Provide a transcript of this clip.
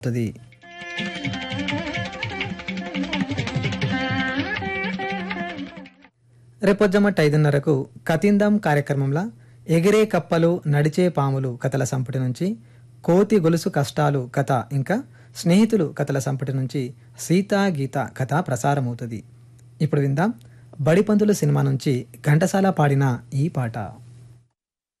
అవుతుంది. రేపొజ్జమట్ 5:30కు కతిందం కార్యక్రమంలో ఎగిరే కప్పలు నడిచే పాములు కథల సంపుటి నుంచి, కోతి గొలుసు కష్టాలు కథ ఇంకా స్నేహితులు కథల సంపుటి నుంచి సీతా గీత కథ ప్రసారమవుతుంది. ఇప్పుడు విందాం బడిపంతులు సినిమా నుంచి ఘంటసాల పాడిన ఈ పాట.